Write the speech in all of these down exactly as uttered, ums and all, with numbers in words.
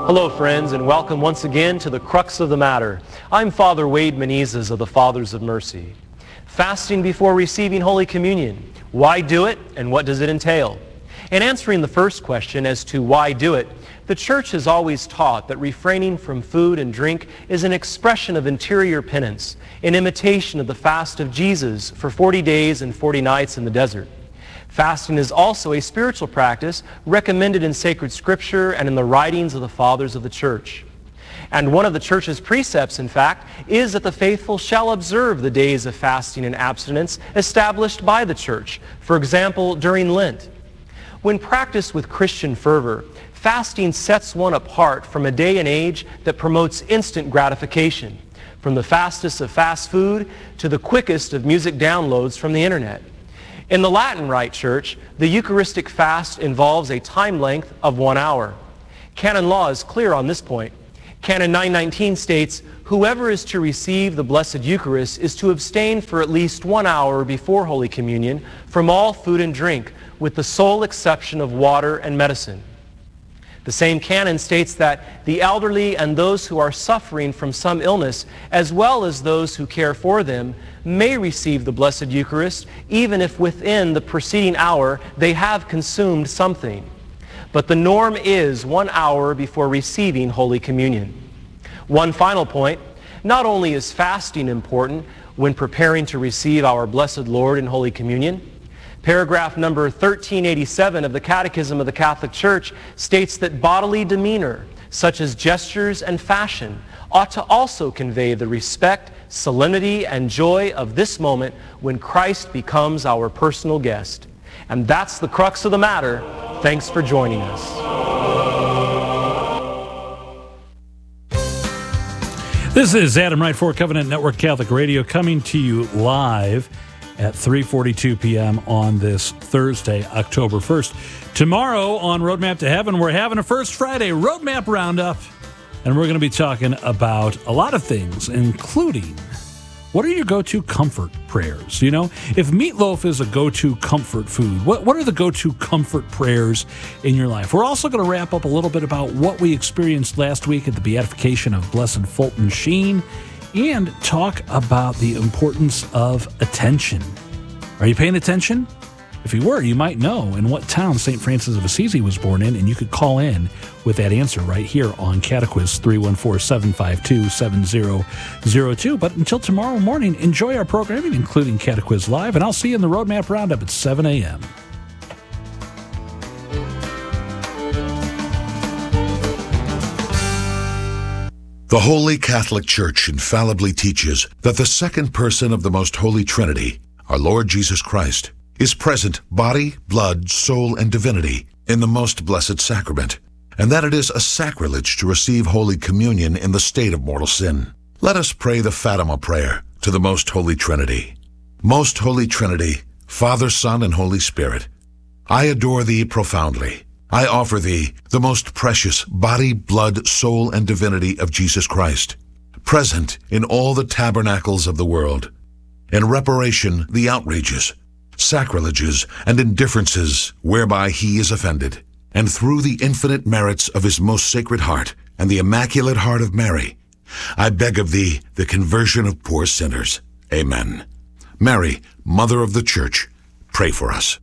Hello, friends, and welcome once again to the crux of the matter. I'm Father Wade Menezes of the Fathers of Mercy. Fasting before receiving Holy Communion. Why do it, and what does it entail? In answering the first question as to why do it, the Church has always taught that refraining from food and drink is an expression of interior penance, in imitation of the fast of Jesus for forty days and forty nights in the desert. Fasting is also a spiritual practice recommended in sacred scripture and in the writings of the Fathers of the Church. And one of the Church's precepts, in fact, is that the faithful shall observe the days of fasting and abstinence established by the Church, for example, during Lent. When practiced with Christian fervor, fasting sets one apart from a day and age that promotes instant gratification, from the fastest of fast food to the quickest of music downloads from the internet. In the Latin Rite Church, the Eucharistic fast involves a time length of one hour. Canon law is clear on this point. Canon nine nineteen states, "Whoever is to receive the Blessed Eucharist is to abstain for at least one hour before Holy Communion from all food and drink, with the sole exception of water and medicine." The same canon states that the elderly and those who are suffering from some illness, as well as those who care for them, may receive the Blessed Eucharist, even if within the preceding hour they have consumed something. But the norm is one hour before receiving Holy Communion. One final point, not only is fasting important when preparing to receive our Blessed Lord in Holy Communion, paragraph number thirteen eighty-seven of the Catechism of the Catholic Church states that bodily demeanor, such as gestures and fashion, ought to also convey the respect, solemnity, and joy of this moment when Christ becomes our personal guest. And that's the crux of the matter. Thanks for joining us. This is Adam Wright for Covenant Network Catholic Radio, coming to you live at three forty-two p.m. on this Thursday, October first. Tomorrow on Roadmap to Heaven, we're having a First Friday Roadmap Roundup, and we're going to be talking about a lot of things, including what are your go-to comfort prayers? You know, if meatloaf is a go-to comfort food, what, what are the go-to comfort prayers in your life? We're also going to wrap up a little bit about what we experienced last week at the beatification of Blessed Fulton Sheen, and talk about the importance of attention. Are you paying attention? If you were, you might know in what town Saint Francis of Assisi was born in, and you could call in with that answer right here on Catequiz three one four, seven five two, seven zero zero two. But until tomorrow morning, enjoy our programming, including Catequiz Live, and I'll see you in the Roadmap Roundup at seven a.m. The Holy Catholic Church infallibly teaches that the second person of the Most Holy Trinity, our Lord Jesus Christ, is present body, blood, soul, and divinity in the Most Blessed Sacrament, and that it is a sacrilege to receive Holy Communion in the state of mortal sin. Let us pray the Fatima Prayer to the Most Holy Trinity. Most Holy Trinity, Father, Son, and Holy Spirit, I adore Thee profoundly. I offer Thee the most precious body, blood, soul, and divinity of Jesus Christ, present in all the tabernacles of the world, in reparation the outrages, sacrileges, and indifferences whereby He is offended, and through the infinite merits of His most sacred heart and the Immaculate Heart of Mary, I beg of Thee the conversion of poor sinners. Amen. Mary, Mother of the Church, pray for us.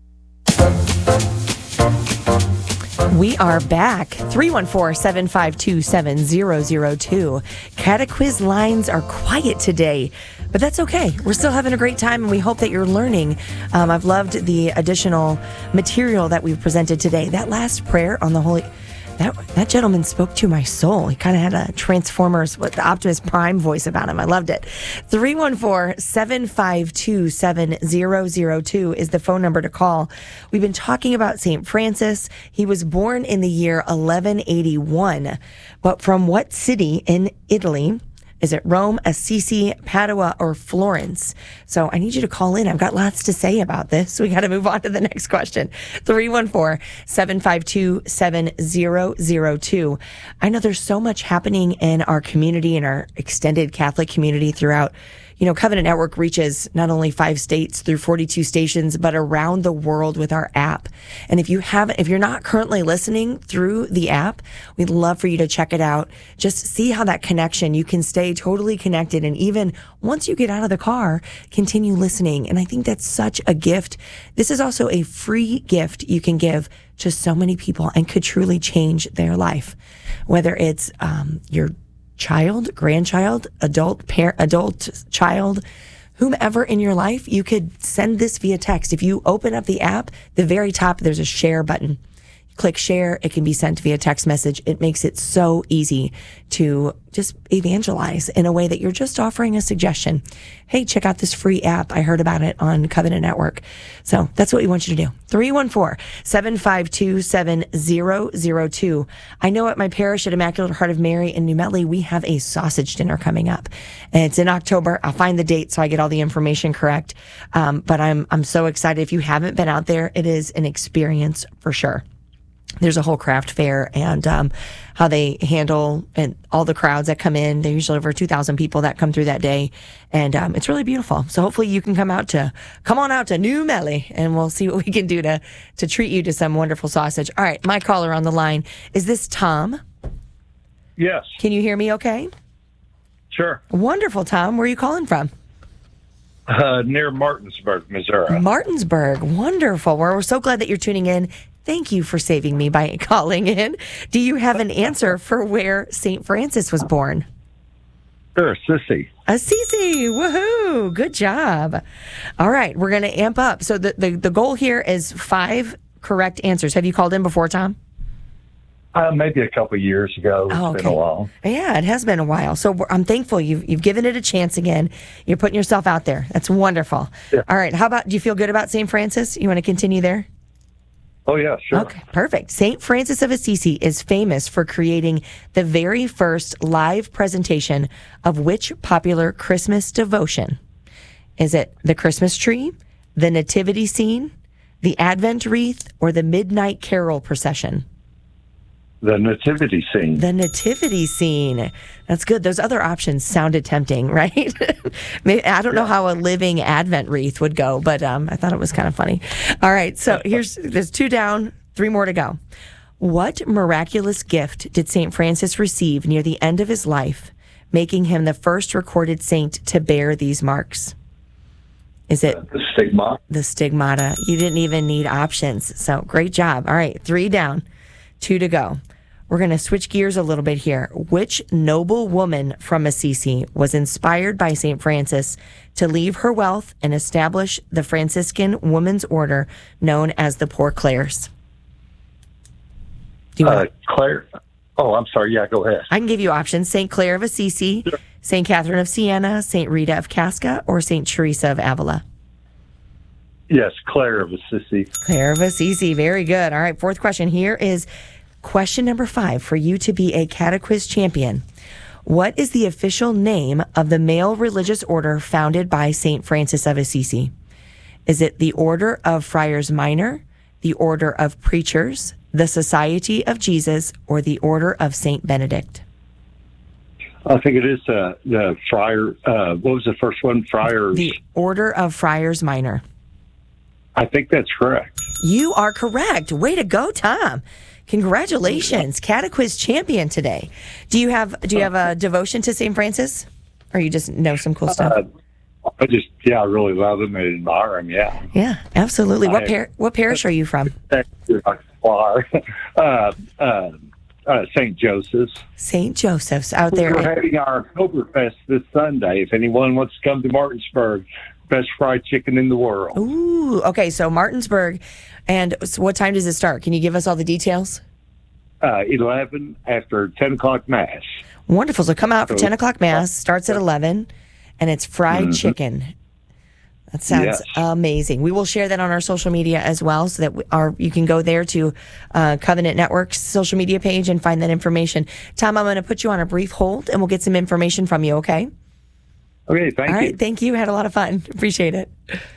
We are back. three one four, seven five two, seven zero zero two. Catequiz lines are quiet today, but that's okay. We're still having a great time, and we hope that you're learning. Um, I've loved the additional material that we've presented today. That last prayer on the Holy... That that gentleman spoke to my soul. He kind of had a Transformers, what the Optimus Prime voice about him. I loved it. three one four, seven five two, seven zero zero two is the phone number to call. We've been talking about Saint Francis. He was born in the year eleven eighty-one. But from what city in Italy? Is it Rome, Assisi, Padua, or Florence? So I need you to call in. I've got lots to say about this. We got to move on to the next question. three one four, seven five two, seven zero zero two. I know there's so much happening in our community, in our extended Catholic community throughout You know, Covenant Network reaches not only five states through forty-two stations, but around the world with our app. And if you haven't, if you're not currently listening through the app, we'd love for you to check it out. Just see how that connection, you can stay totally connected. And even once you get out of the car, continue listening. And I think that's such a gift. This is also a free gift you can give to so many people and could truly change their life. Whether it's um, your child, grandchild, adult, parent, adult, child, whomever in your life, you could send this via text. If you open up the app, the very top, there's a share button. Click share. It can be sent via text message. It makes it so easy to just evangelize in a way that you're just offering a suggestion. Hey, check out this free app. I heard about it on Covenant Network. So that's what we want you to do. three one four, seven five two, seven zero zero two. I know at my parish at Immaculate Heart of Mary in New Medley, we have a sausage dinner coming up. And it's in October. I'll find the date so I get all the information correct. Um, but I'm, I'm so excited. If you haven't been out there, it is an experience for sure. There's a whole craft fair and um, how they handle and all the crowds that come in. There's usually over two thousand people that come through that day. And um, it's really beautiful. So hopefully you can come out to, come on out to New Medley and we'll see what we can do to, to treat you to some wonderful sausage. All right, my caller on the line. Is this Tom? Yes. Can you hear me okay? Sure. Wonderful, Tom. Where are you calling from? Uh, near Martinsburg, Missouri. Martinsburg. Wonderful. Well, we're so glad that you're tuning in. Thank you for saving me by calling in. Do you have an answer for where Saint Francis was born? Sure, Assisi. Assisi. Woohoo. Good job. All right. We're going to amp up. So the, the, the goal here is five correct answers. Have you called in before, Tom? Uh, maybe a couple of years ago. It's Oh, okay. been a while. Yeah, it has been a while. So we're- I'm thankful you've, you've given it a chance again. You're putting yourself out there. That's wonderful. Yeah. All right. How about, do you feel good about Saint Francis? You want to continue there? Oh, yeah, sure. Okay, perfect. Saint Francis of Assisi is famous for creating the very first live presentation of which popular Christmas devotion? Is it the Christmas tree, the nativity scene, the Advent wreath, or the midnight carol procession? The nativity scene. The nativity scene. That's good. Those other options sounded tempting, right? Maybe, I don't know how a living Advent wreath would go, but um, I thought it was kind of funny. All right, so here's there's two down, three more to go. What miraculous gift did Saint Francis receive near the end of his life, making him the first recorded saint to bear these marks? Is it The stigma. the stigmata? You didn't even need options. So great job. All right, three down, two to go. We're going to switch gears a little bit here. Which noble woman from Assisi was inspired by Saint Francis to leave her wealth and establish the Franciscan women's order known as the Poor Clares? Do you Uh, want? Claire. Oh, I'm sorry. Yeah, go ahead. I can give you options. Saint Clare of Assisi, Saint Catherine of Siena, Saint Rita of Casca, or Saint Teresa of Avila? Yes, Claire of Assisi. Clare of Assisi. Very good. All right, fourth question. Here is question number five for you to be a catechiz champion. What is the official name of the male religious order founded by Saint Francis of Assisi? Is it the Order of Friars Minor, the Order of Preachers, the Society of Jesus, or the Order of Saint Benedict? I think it is uh, the Friar. Uh, what was the first one? Friars. The Order of Friars Minor. I think that's correct. You are correct. Way to go, Tom. Congratulations, catechiz champion today. Do you have do you have a devotion to Saint Francis, or you just know some cool stuff? Uh, I just, yeah, I really love him and admire him. Yeah. Yeah, absolutely. What I- par- what parish are you from? Thank you, Doctor Flower. uh, uh, uh, Saint Joseph's. Saint Joseph's out there. We're having our Oktoberfest this Sunday. If anyone wants to come to Martinsburg, best fried chicken in the world. Ooh, okay. So Martinsburg, and so what time does it start? Can you give us all the details? Uh, eleven after ten o'clock mass. Wonderful. So come out for So- ten o'clock mass. Starts at eleven, and it's fried chicken. That sounds Yes. amazing. We will share that on our social media as well, so that we are you can go there to uh, Covenant Network's social media page and find that information. Tom, I'm going to put you on a brief hold, and we'll get some information from you. Okay. Okay, thank All you. right. Thank you. Had a lot of fun. Appreciate it.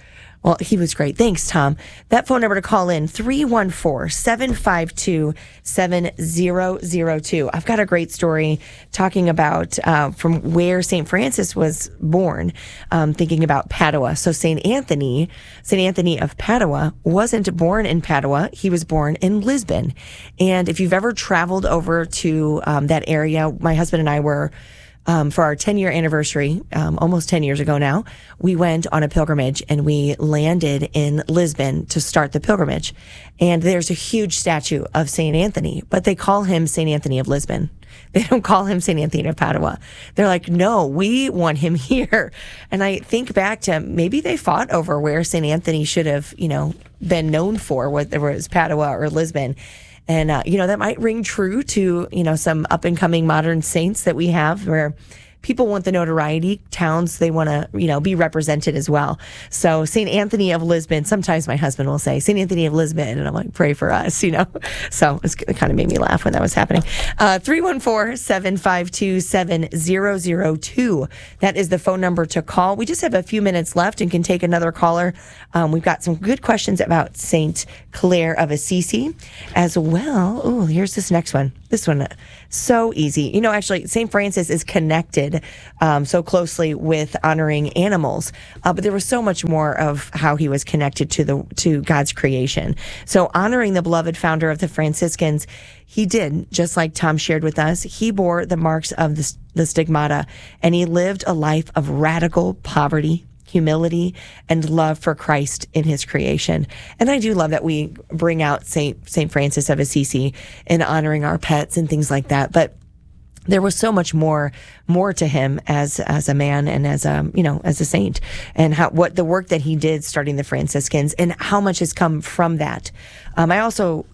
Well, he was great. Thanks, Tom. That phone number to call in, three one four, seven five two, seven zero zero two. I've got a great story talking about uh, from where Saint Francis was born, um, thinking about Padua. So Saint Anthony, Saint Anthony of Padua wasn't born in Padua. He was born in Lisbon. And if you've ever traveled over to um, that area, my husband and I were Um, for our ten-year anniversary, um, almost ten years ago now, we went on a pilgrimage and we landed in Lisbon to start the pilgrimage. And there's a huge statue of Saint Anthony, but they call him Saint Anthony of Lisbon. They don't call him Saint Anthony of Padua. They're like, no, we want him here. And I think back to maybe they fought over where Saint Anthony should have, you know, been known for, whether it was Padua or Lisbon. And, uh, you know, that might ring true to, you know, some up and coming modern saints that we have where people want the notoriety. Towns, they want to, you know, be represented as well. So Saint Anthony of Lisbon, sometimes my husband will say Saint Anthony of Lisbon, and I'm like, pray for us, you know. So it's, it kind of made me laugh when that was happening. Uh, three one four, seven five two, seven zero zero two. That is the phone number to call. We just have a few minutes left and can take another caller. Um, we've got some good questions about Saint Clare of Assisi as well. Oh, here's this next one. This one, so easy. You know, actually, Saint Francis is connected um, so closely with honoring animals, uh, but there was so much more of how he was connected to the to God's creation. So honoring the beloved founder of the Franciscans, he did, just like Tom shared with us, he bore the marks of the, the stigmata, and he lived a life of radical poverty, humility, and love for Christ in his creation. And I do love that we bring out Saint Saint Francis of Assisi in honoring our pets and things like that. But there was so much more more to him as as a man and as a you know as a saint, and how what the work that he did starting the Franciscans and how much has come from that. Um, I also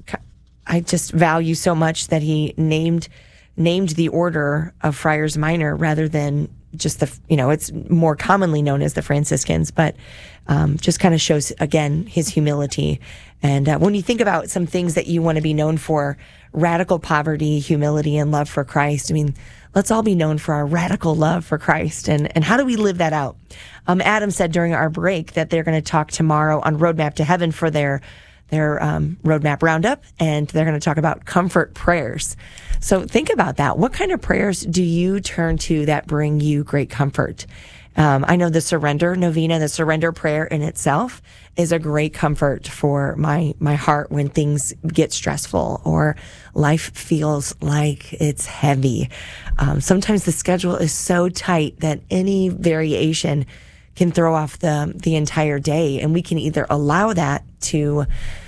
I just value so much that he named named the order of Friars Minor rather than just the, you know, it's more commonly known as the Franciscans, but um, just kind of shows, again, his humility. And uh, when you think about some things that you want to be known for, radical poverty, humility, and love for Christ, I mean, let's all be known for our radical love for Christ. And, and how do we live that out? Um, Adam said during our break that they're going to talk tomorrow on Roadmap to Heaven for their their um, Roadmap Roundup, and they're going to talk about comfort prayers. So think about that. What kind of prayers do you turn to that bring you great comfort? Um, I know the surrender novena, the surrender prayer in itself is a great comfort for my, my heart when things get stressful or life feels like it's heavy. Um, sometimes the schedule is so tight that any variation can throw off the, the entire day. And we can either allow that to,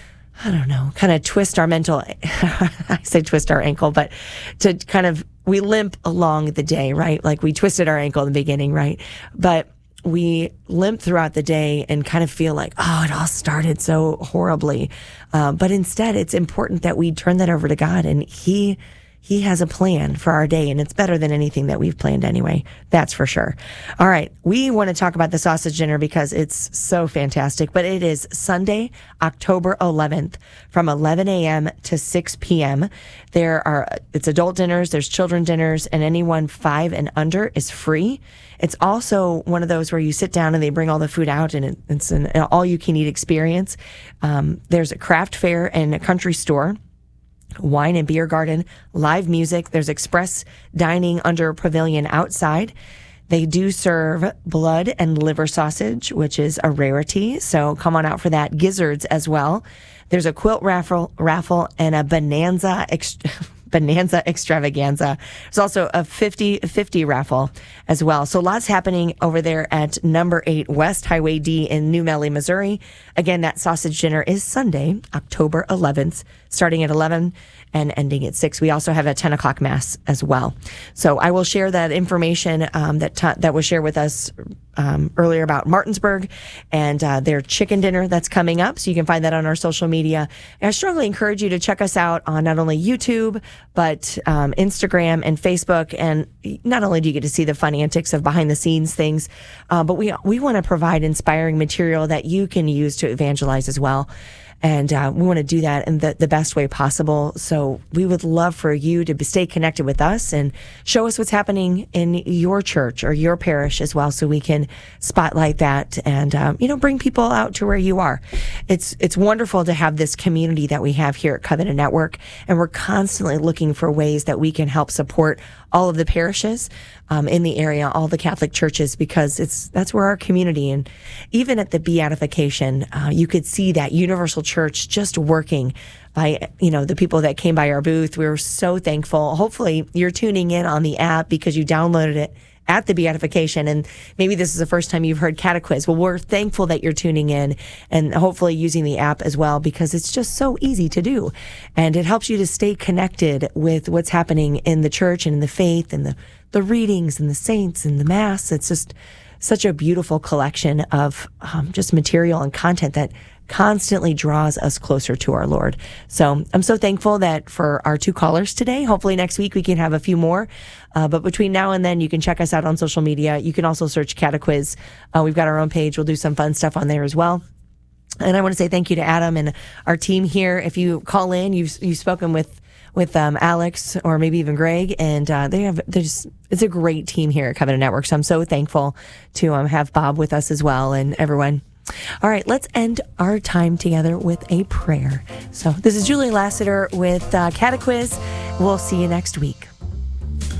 I don't know, kind of twist our mental, I say twist our ankle, but to kind of, we limp along the day, right? Like we twisted our ankle in the beginning, right? But we limp throughout the day and kind of feel like, oh, it all started so horribly. Uh, but instead, it's important that we turn that over to God, and He He has a plan for our day, and it's better than anything that we've planned anyway. That's for sure. All right. We want to talk about the sausage dinner because it's so fantastic, but it is Sunday, October eleventh from eleven a.m. to six p.m. There are, it's adult dinners, there's children dinners, and anyone five and under is free. It's also one of those where you sit down and they bring all the food out, and it's an all-you-can-eat experience. Um, there's a craft fair and a country store, wine and beer garden, live music. There's express dining under a pavilion outside. They do serve blood and liver sausage, which is a rarity. So come on out for that. Gizzards as well. There's a quilt raffle, raffle and a bonanza ex- bonanza extravaganza. There's also a fifty fifty raffle as well. So lots happening over there at number eight West Highway D in New Melle, Missouri. Again, that sausage dinner is Sunday, October eleventh, starting at eleven and ending at six. We also have a ten o'clock mass as well. So I will share that information um, that t- that was shared with us um, earlier about Martinsburg and uh, their chicken dinner that's coming up. So you can find that on our social media. And I strongly encourage you to check us out on not only YouTube, but um, Instagram and Facebook. And not only do you get to see the fun antics of behind the scenes things, uh, but we we want to provide inspiring material that you can use to evangelize as well. And uh, we want to do that in the, the best way possible. So we would love for you to stay connected with us and show us what's happening in your church or your parish as well, so we can spotlight that and, um, you know, bring people out to where you are. It's, it's wonderful to have this community that we have here at Covenant Network, and we're constantly looking for ways that we can help support all of the parishes um, in the area, all the Catholic churches, because it's that's where our community. And even at the beatification, uh, you could see that universal church just working by, you know, the people that came by our booth. We were so thankful. Hopefully you're tuning in on the app because you downloaded it at the beatification, and maybe this is the first time you've heard Catequiz. Well, we're thankful that you're tuning in and hopefully using the app as well, because it's just so easy to do, and it helps you to stay connected with what's happening in the church and in the faith and the, the readings and the saints and the mass. It's just such a beautiful collection of um, just material and content that constantly draws us closer to our Lord. So I'm so thankful that for our two callers today. Hopefully next week we can have a few more. Uh, but between now and then, you can check us out on social media. You can also search Catequiz. Uh, we've got our own page. We'll do some fun stuff on there as well. And I want to say thank you to Adam and our team here. If you call in, you've you've spoken with with um, Alex or maybe even Greg, and uh, they have there's it's a great team here at Covenant Network. So I'm so thankful to um, have Bob with us as well, and everyone. All right, let's end our time together with a prayer. So this is Julie Lassiter with uh, Catequiz. We'll see you next week.